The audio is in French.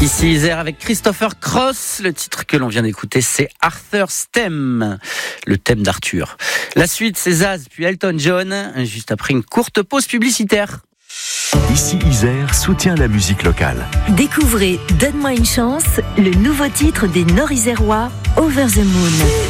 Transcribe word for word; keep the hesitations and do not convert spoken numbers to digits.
Ici Isère avec Christopher Cross. Le titre que l'on vient d'écouter, c'est Arthur's Theme, le thème d'Arthur. La suite, c'est Zaz, puis Elton John, juste après une courte pause publicitaire. Ici Isère soutient la musique locale. Découvrez Donne-moi une chance, le nouveau titre des Nord-Isérois, Over the Moon.